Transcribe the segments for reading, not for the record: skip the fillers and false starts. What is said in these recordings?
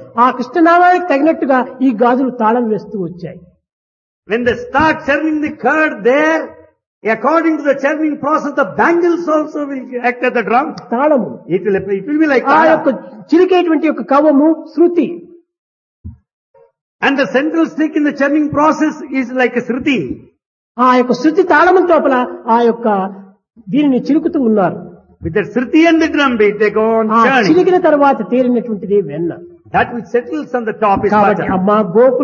ఆ కృష్ణనామానికి తగినట్టుగా ఈ గాజులు తాళం వేస్తూ వచ్చాయి. When they start churning the curd there, according to the churning process, the bangles also will act as the drum. తాళము It will be like ఆ యొక్క that. చిలికేటువంటి యొక్క కవము శృతి. And the central stick in the churning process is like a shruti. ఆ యొక్క శృతి తాళము లోపల ఆ యొక్క దీనిని చిలుకుతూ ఉన్నారు. With the shruti and the drum beat, they go on ఆ churning. చిలికిన తర్వాత తేలినటువంటిది వెన్న. That which settles on the top is కాబట్టి butter. అమ్మ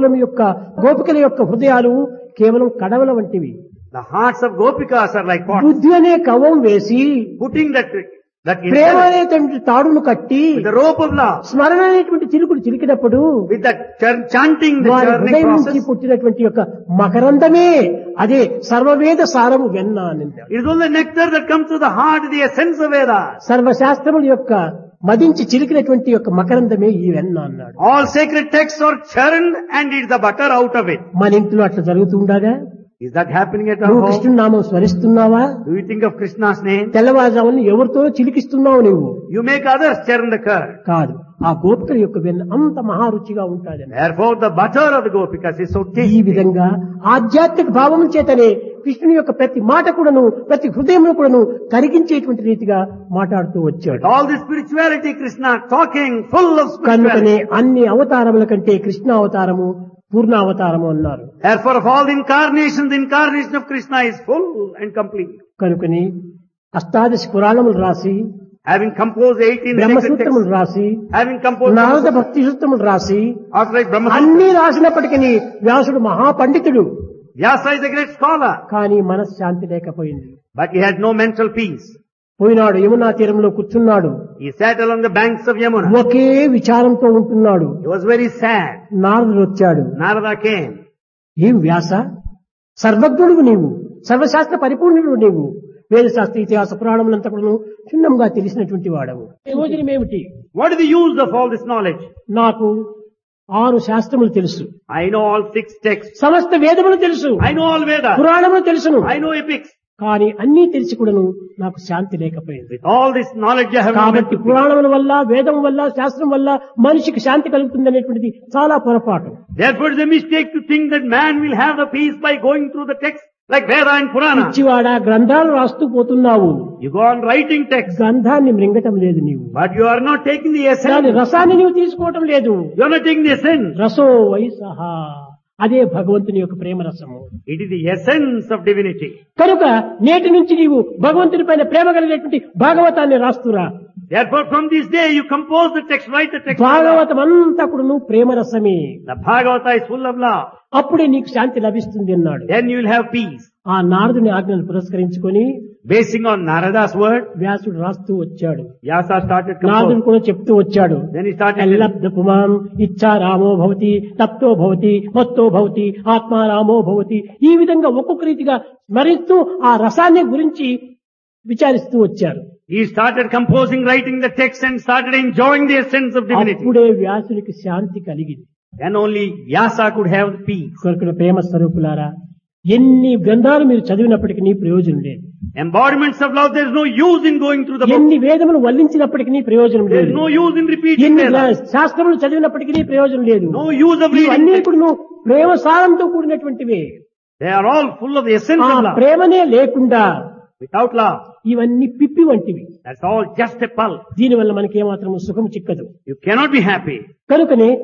గోపికల యొక్క హృదయాలు కేవలం కడవల వంటివి. The hearts of gopikas are like pots. బుద్ధి అనే కవం వేసి Putting that ప్రేమ intellect అనేటువంటి తాడును కట్టి with the rope of love, స్మరణ అనేటువంటి చిలుకులు చిలికినప్పుడు with that chanting, the వారి churning హృదయం నుంచి process. పుట్టినటువంటి యొక్క మకరందమే అదే సర్వవేద సారము వెన్న అని. It is only nectar that comes to the heart, the essence of Vedas. సర్వశాస్త్రముల యొక్క మదించి చిలికినటువంటి యొక్క మకరందమే ఈ వెన్న అన్నాడు. All sacred texts are churned and it's the butter out of it. మన ఇంట్లో అట్లా జరుగుతుండగా Is that happening at our నువ్వు home? కృష్ణుని నామం స్మరిస్తున్నావా? Do you think of Krishna's name? తెల్లవారుజామున ఎవరితో చిలికిస్తున్నావు నువ్వు? You make others churn the curd. కాదు, ఆ గోపికల యొక్క వెన్న అంత మహారుచిగా ఉంటాదని. Therefore the butter of the gopikas is so ఈ tasty. విధంగా ఆధ్యాత్మిక భావం చేతనే కృష్ణుని యొక్క ప్రతి మాట కూడాను ప్రతి హృదయంలో కూడాను కరిగించేటువంటి రీతిగా మాట్లాడుతూ వచ్చాడు. All the spirituality, Krishna talking full of కనుకనే spirituality. అన్ని అవతారముల కంటే కృష్ణ అవతారము పూర్ణ అవతారము అన్నారు. Therefore of all the incarnations, the incarnation of Krishna is full and complete. కనుకని అష్టాదశ పురాణములు రాసి Having composed 18 sacred బ్రహ్మసూత్రములు texts, రాసి having composed నారద భక్తి సూత్రములు రాసి after Brahma, అన్ని రాసినప్పటికీ వ్యాసుడు మహాపండితుడు, Vyasa is a great scholar, కానీ మనశ్శాంతి లేకపోయింది. but he had no mental peace. పోయినాడు యమునా తీరంలో కూర్చున్నాడు. He sat along the banks of Yamuna. ఒకే విచారంతో ఉంటున్నాడు. He was very sad. నారదుడు వచ్చాడు. Narada came. ఏం వ్యాస, సర్వజ్ఞుడు నీవు, సర్వశాస్త్ర పరిపూర్ణుడు నీవు, వేదశాస్త్ర ఇతిహాస పురాణములంతా కూడా క్షుణ్ణంగా తెలిసినటువంటి వాడవు. ప్రయోజనమేమిటి? What is the use of all this knowledge? నాకు 6 శాస్త్రములు తెలుసు, I know all 6 texts. సమస్త వేదములు తెలుసు, I know all Vedas. పురాణములు తెలుసును, I know epics. కానీ అన్నీ తెలిసి కూడాను నాకు శాంతి లేకపోయింది. With all this knowledge I have no కాబట్టి mental peace. పురాణముల వల్ల వేదం వల్ల శాస్త్రం వల్ల మనిషికి శాంతి కలుగుతుంది అనేటువంటిది చాలా పొరపాటు. Therefore it is a mistake to think that man will have the peace by going through the text like Veda and Purana. పిచ్చివాడా, గ్రంథాలు రాస్తూ పోతున్నావు, You go on writing text, గ్రంథాన్ని మృంగటం లేదు నీవు, but you are not taking the దాని essence. రసాన్ని నీవు తీసుకోవటం లేదు. You are not taking the essence. రసో వైసహ, అదే భగవంతుని యొక్క ప్రేమ రసము. It is the essence of divinity. కనుక నేటి నుంచి నీవు భగవంతుని పైన ప్రేమ కలిగినటువంటి భాగవతాన్ని రాస్తురా. Therefore from this day you compose the text, write the text. Bhagavatam అంతా కూడా నువ్వు ప్రేమ రసమే, The Bhagavata is full of love. అప్పుడే నీకు శాంతి లభిస్తుంది అన్నాడు. Then you will have peace. ఆ నారదుని ఆజ్ఞను పురస్కరించుకొని Basing on Narada's word, వ్యాసుడు రాస్తూ వచ్చాడు. Vyasa started నారదుడు composing. కూడా చెప్తూ వచ్చాడు. Then he started. ఎల్లబ్ధ పుమాం ఇచ్చా రామో భవతి, తప్తో భవతి, మత్తో భవతి, ఆత్మా రామో భవతి. ఈ విధంగా ఒక్కొక్క రీతిగా స్మరిస్తూ ఆ రసాన్ని గురించి విచారిస్తూ వచ్చారు. He started composing, writing the text and started enjoying the essence of divinity. అప్పుడే వ్యాసునికి శాంతి కలిగింది. Then only Vyasa could have the peace. కొరకున ప్రేమ స్వరూపులారా, ఎన్ని గ్రంథాలు మీరు చదివినప్పటికీ నీ ప్రయోజనం లేదు. Embodiments of love, there is no use in going through the book. ఎన్ని వేదములు వల్లించినప్పటికీ నీ ప్రయోజనం There లేదు. is no use in repeating ఎన్ని Vedas. శాస్త్రములు చదివినప్పటికీ నీ ప్రయోజనం లేదు. No use of ఇవన్నీ reading. కూడా నువ్వు ప్రేమ సారంతో కూడినటువంటివే. They are all full of the essence ఆ of love. ప్రేమనే లేకుండా Without love, ఇవన్నీ పిప్పి వంటివి. that's all just a pulp. దీనివల్ల మనకి ఏమాత్రం సుఖం చిక్కదు. You cannot be happy. కనుకనే